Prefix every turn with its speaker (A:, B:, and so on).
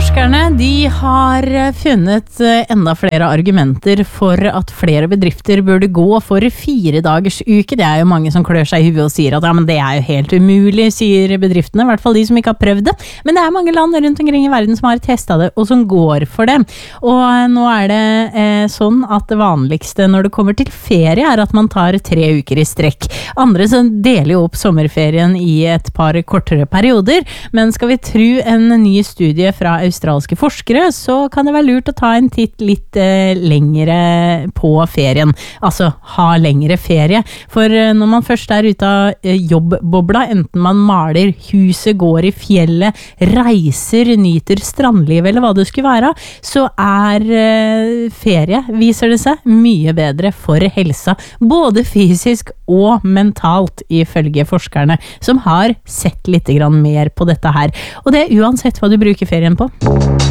A: Forskerne de har funnet enda flere argumenter for at flere bedrifter burde gå for 4 dagers uke. Det jo mange som klør seg i huet og sier at ja, men det jo helt umulig, sier bedriftene, i hvert fall de som ikke har prøvd det. Men det mange land rundt omkring i verden som har testet det, og som går for det. Og nå det sånn at det vanligste når det kommer til ferie at man tar 3 uker i strekk. Andre så deler jo opp sommerferien i et par kortere perioder, men skal vi tro en ny studie fra australske forskere, så kan det være lurt å ta en titt litt lengre på ferien. Altså ha lengre ferie. For når man først ute av jobbbobla, enten man maler, huset går i fjellet, reiser, nyter strandliv eller hva det skulle være, så ferie, viser det seg, mye bedre for helsa. Både fysisk og mentalt, ifølge forskerne, som har sett litt grann mer på dette her. Og det uansett hva du bruker ferien på.